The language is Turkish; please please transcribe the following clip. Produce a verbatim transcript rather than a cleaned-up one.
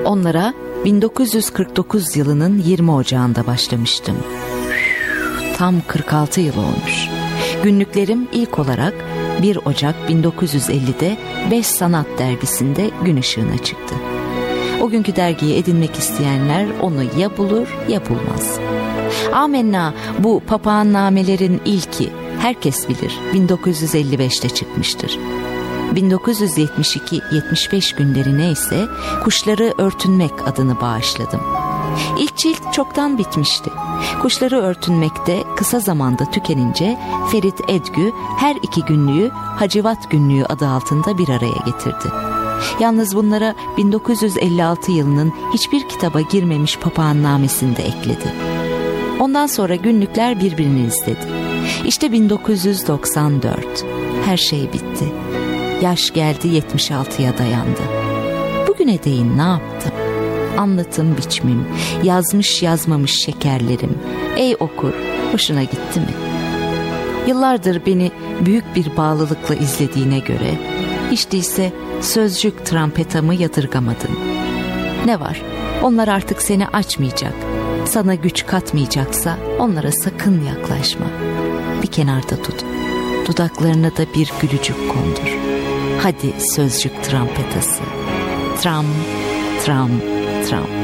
onlara bin dokuz yüz kırk dokuz yılının yirmi Ocağı'nda başlamıştım. Tam kırk altı yıl olmuş. Günlüklerim ilk olarak bir Ocak bin dokuz yüz ellide Beş Sanat dergisinde gün ışığına çıktı. O günkü dergiyi edinmek isteyenler onu ya bulur ya bulmaz. Amenna, bu papağannamelerin ilki, herkes bilir, bin dokuz yüz elli beşte çıkmıştır. bin dokuz yüz yetmiş iki yetmiş beş günlerine ise Kuşları Örtünmek adını bağışladım. İlk cilt çoktan bitmişti. Kuşları Örtünmek'te kısa zamanda tükenince Ferit Edgü her iki günlüğü Hacivat Günlüğü adı altında bir araya getirdi. Yalnız bunlara bin dokuz yüz elli altı yılının hiçbir kitaba girmemiş papağannamesini de ekledi. Ondan sonra günlükler birbirini izledi. İşte bin dokuz yüz doksan dört. Her şey bitti. Yaş geldi yetmiş altıya dayandı. Bugüne değin ne yaptım? Anlatım biçimim, yazmış yazmamış şekerlerim. Ey okur, hoşuna gitti mi? Yıllardır beni büyük bir bağlılıkla izlediğine göre hiç değilse sözcük trampetamı yadırgamadın. Ne var? Onlar artık seni açmayacak. Sana güç katmayacaksa onlara sakın yaklaşma. Bir kenarda tut. Dudaklarına da bir gülücük kondur. Hadi sözcük trampetası. Tram, tram, tram.